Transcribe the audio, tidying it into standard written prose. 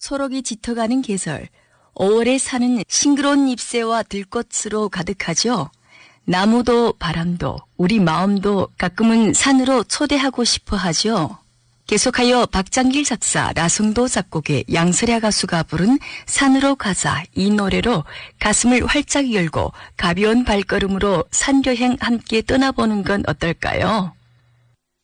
초록이 짙어가는 계절, 5월의 산은 싱그러운 잎새와 들꽃으로 가득하죠. 나무도 바람도 우리 마음도 가끔은 산으로 초대하고 싶어 하죠. 계속하여 박장길 작사, 나성도 작곡의 양설야 가수가 부른 산으로 가자 이 노래로 가슴을 활짝 열고 가벼운 발걸음으로 산여행 함께 떠나보는 건 어떨까요?